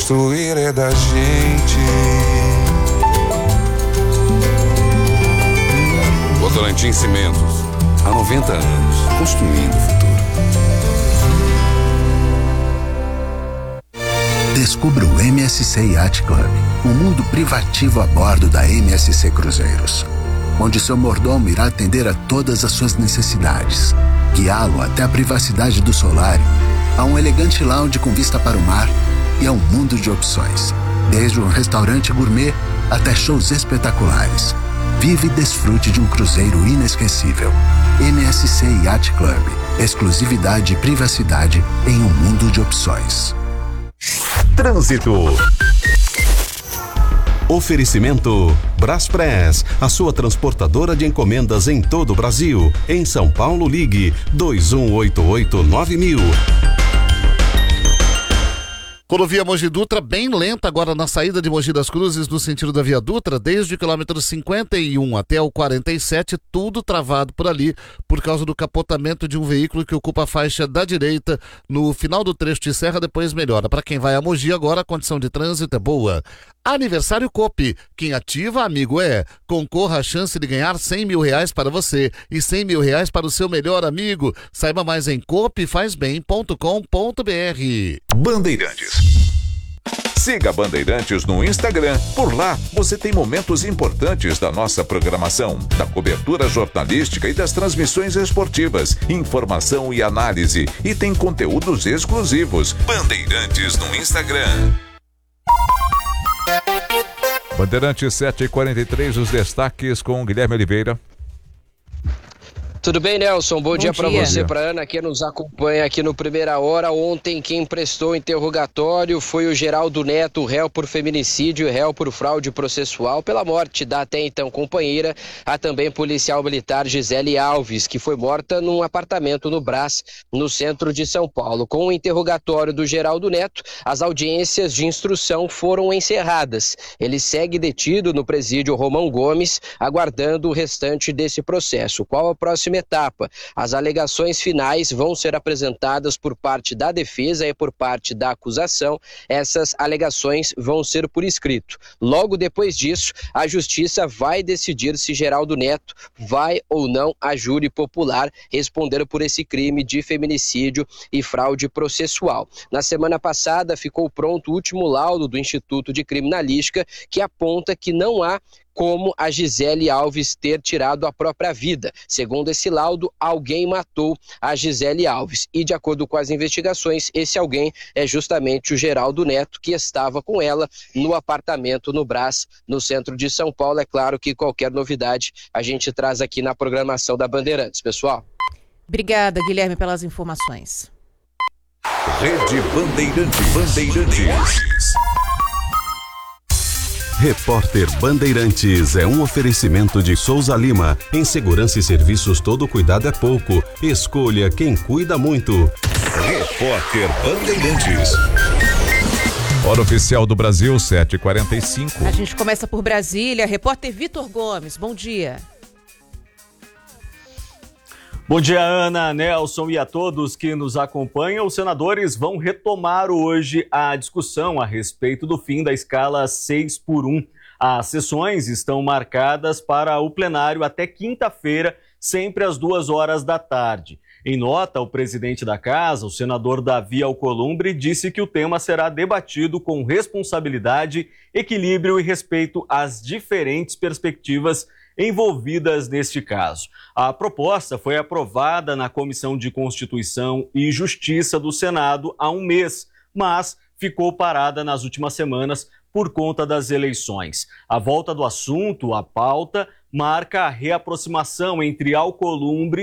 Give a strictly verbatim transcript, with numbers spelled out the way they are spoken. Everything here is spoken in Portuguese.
Construir é da gente. Votorantim Cimentos, há noventa anos, construindo o futuro. Descubra o M S C Yacht Club, um mundo privativo a bordo da M S C Cruzeiros, onde seu mordomo irá atender a todas as suas necessidades, guiá-lo até a privacidade do solário, a um elegante lounge com vista para o mar e a um mundo de opções, desde um restaurante gourmet até shows espetaculares. Vive e desfrute de um cruzeiro inesquecível. M S C Yacht Club, exclusividade e privacidade em um mundo de opções. Trânsito. Oferecimento Braspress, a sua transportadora de encomendas em todo o Brasil. Em São Paulo, ligue dois um oito oito nove mil. Rodovia Mogi Dutra, bem lenta agora na saída de Mogi das Cruzes, no sentido da Via Dutra, desde o quilômetro cinquenta e um até o quarenta e sete, tudo travado por ali, por causa do capotamento de um veículo que ocupa a faixa da direita no final do trecho de serra, depois melhora. Para quem vai a Mogi agora, a condição de trânsito é boa. Aniversário Coop, quem ativa, amigo é. Concorra à chance de ganhar cem mil reais para você e cem mil reais para o seu melhor amigo. Saiba mais em coop faz bem ponto com ponto b r. Bandeirantes. Siga Bandeirantes no Instagram. Por lá, você tem momentos importantes da nossa programação, da cobertura jornalística e das transmissões esportivas, informação e análise. E tem conteúdos exclusivos. Bandeirantes no Instagram. Bandeirantes sete e quarenta e três, os destaques com Guilherme Oliveira. Tudo bem, Nelson? Bom, Bom dia, dia. para você, para Ana, que nos acompanha aqui no Primeira Hora. Ontem, quem prestou interrogatório foi o Geraldo Neto, réu por feminicídio e réu por fraude processual pela morte da até então companheira, a também policial militar Gisele Alves, que foi morta num apartamento no Brás, no centro de São Paulo. Com o interrogatório do Geraldo Neto, as audiências de instrução foram encerradas. Ele segue detido no presídio Romão Gomes, aguardando o restante desse processo. Qual a próxima etapa? As alegações finais vão ser apresentadas por parte da defesa e por parte da acusação. Essas alegações vão ser por escrito. Logo depois disso, a justiça vai decidir se Geraldo Neto vai ou não a júri popular responder por esse crime de feminicídio e fraude processual. Na semana passada, ficou pronto o último laudo do Instituto de Criminalística, que aponta que não há como a Gisele Alves ter tirado a própria vida. Segundo esse laudo, alguém matou a Gisele Alves. E de acordo com as investigações, esse alguém é justamente o Geraldo Neto, que estava com ela no apartamento no Brás, no centro de São Paulo. É claro que qualquer novidade a gente traz aqui na programação da Bandeirantes, pessoal. Obrigada, Guilherme, pelas informações. Rede Bandeirantes. Bandeirantes. Repórter Bandeirantes é um oferecimento de Souza Lima. Em segurança e serviços, todo cuidado é pouco. Escolha quem cuida muito. Repórter Bandeirantes. Hora oficial do Brasil, sete e quarenta e cinco. A gente começa por Brasília. Repórter Vitor Gomes, bom dia. Bom dia, Ana, Nelson e a todos que nos acompanham. Os senadores vão retomar hoje a discussão a respeito do fim da escala seis por um. As sessões estão marcadas para o plenário até quinta-feira, sempre às duas horas da tarde. Em nota, o presidente da casa, o senador Davi Alcolumbre, disse que o tema será debatido com responsabilidade, equilíbrio e respeito às diferentes perspectivas envolvidas neste caso. A proposta foi aprovada na Comissão de Constituição e Justiça do Senado há um mês, mas ficou parada nas últimas semanas por conta das eleições. A volta do assunto à pauta marca a reaproximação entre Alcolumbre